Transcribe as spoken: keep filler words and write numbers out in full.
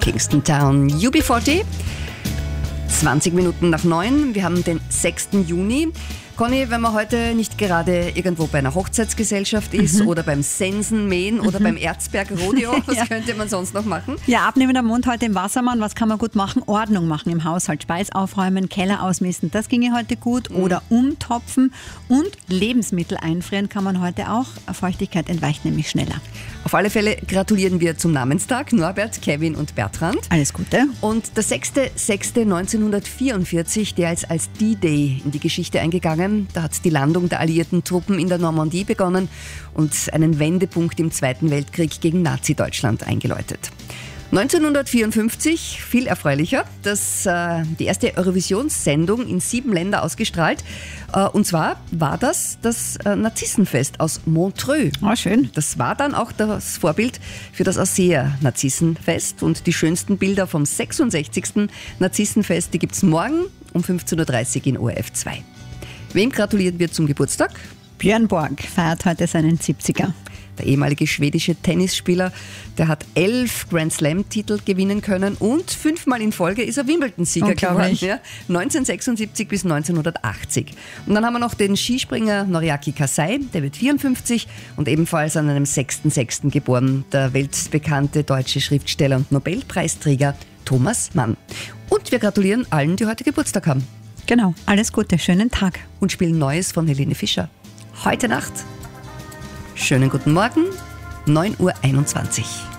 Kingston Town, U B vierzig. zwanzig Minuten nach neun. Wir haben den sechsten Juni. Conny, wenn man heute nicht gerade irgendwo bei einer Hochzeitsgesellschaft ist mhm. oder beim Sensenmähen oder mhm. beim Erzberg-Rodeo, was ja. könnte man sonst noch machen? Ja, abnehmender Mond heute im Wassermann. Was kann man gut machen? Ordnung machen im Haushalt. Speis aufräumen, Keller ausmisten, das ginge heute gut. Mhm. Oder umtopfen. Und Lebensmittel einfrieren kann man heute auch. Feuchtigkeit entweicht nämlich schneller. Auf alle Fälle gratulieren wir zum Namenstag Norbert, Kevin und Bertrand. Alles Gute. Und der sechster sechster neunzehnhundertvierundvierzig, der ist als D-Day in die Geschichte eingegangen. Da hat die Landung der alliierten Truppen in der Normandie begonnen und einen Wendepunkt im Zweiten Weltkrieg gegen Nazi-Deutschland eingeläutet. neunzehnhundertvierundfünfzig, viel erfreulicher, dass äh, die erste Eurovisionssendung in sieben Länder ausgestrahlt. Äh, und zwar war das das äh, Narzissenfest aus Montreux. Oh, schön. Das war dann auch das Vorbild für das Ausseer-Narzissenfest. Und die schönsten Bilder vom sechsundsechzigsten Narzissenfest, die gibt es morgen um fünfzehn Uhr dreißig in O R F zwei. Wem gratulieren wir zum Geburtstag? Björn Borg feiert heute seinen siebziger. Der ehemalige schwedische Tennisspieler, der hat elf Grand Slam-Titel gewinnen können und fünfmal in Folge ist er Wimbledon-Sieger geworden. Ja, neunzehnhundertsechsundsiebzig bis neunzehnhundertachtzig. Und dann haben wir noch den Skispringer Noriaki Kasai, der wird vierundfünfzig und ebenfalls an einem sechster sechster geboren, der weltbekannte deutsche Schriftsteller und Nobelpreisträger Thomas Mann. Und wir gratulieren allen, die heute Geburtstag haben. Genau, alles Gute, schönen Tag. Und spielen Neues von Helene Fischer. Heute Nacht. Schönen guten Morgen, neun Uhr einundzwanzig.